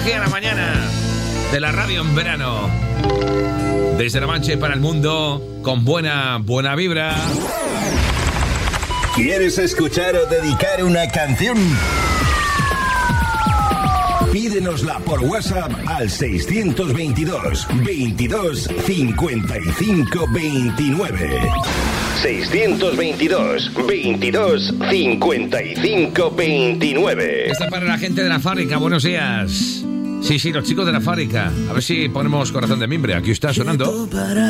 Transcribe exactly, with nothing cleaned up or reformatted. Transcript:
A la mañana de la radio en verano, desde La Mancha y para el mundo, con buena, buena vibra. ¿Quieres escuchar o dedicar una canción? Pídenosla por WhatsApp al seiscientos veintidós, veintidós, cincuenta y cinco, veintinueve. seiscientos veintidós, veintidós, cincuenta y cinco, veintinueve. Esta para la gente de la fábrica, buenos días. Sí, sí, los chicos de la fábrica. A ver si ponemos Corazón de Mimbre. Aquí está sonando.